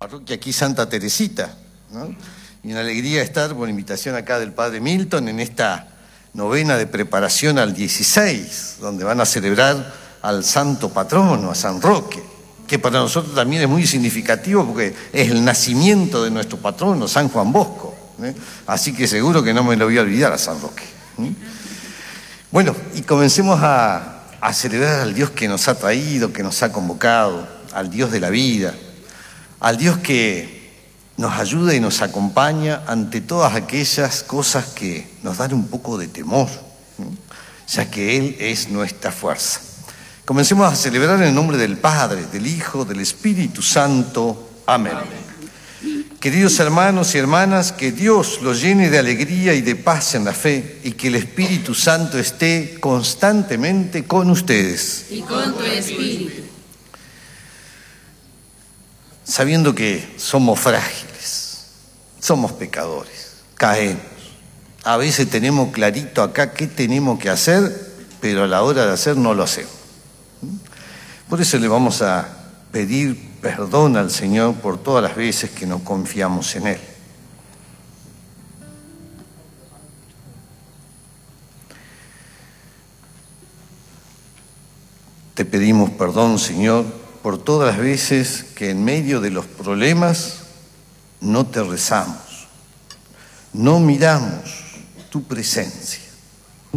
parroquia aquí Santa Teresita, ¿no? Y una alegría estar por invitación acá del Padre Milton en esta novena de preparación al 16, donde van a celebrar al santo patrono, a San Roque, que para nosotros también es muy significativo porque es el nacimiento de nuestro patrono, San Juan Bosco, ¿eh? Así que seguro que no me lo voy a olvidar a San Roque. Bueno, y comencemos a celebrar al Dios que nos ha traído, que nos ha convocado, al Dios de la vida, al Dios que nos ayuda y nos acompaña ante todas aquellas cosas que nos dan un poco de temor, ¿no? Ya que Él es nuestra fuerza. Comencemos a celebrar en el nombre del Padre, del Hijo, del Espíritu Santo. Amén. Queridos hermanos y hermanas, que Dios los llene de alegría y de paz en la fe y que el Espíritu Santo esté constantemente con ustedes. Y con tu espíritu. Sabiendo que somos frágiles, somos pecadores, caemos. A veces tenemos clarito acá qué tenemos que hacer, pero a la hora de hacer no lo hacemos. Por eso le vamos a pedir perdón al Señor por todas las veces que no confiamos en Él. Te pedimos perdón, Señor, por todas las veces que en medio de los problemas no te rezamos, no miramos tu presencia.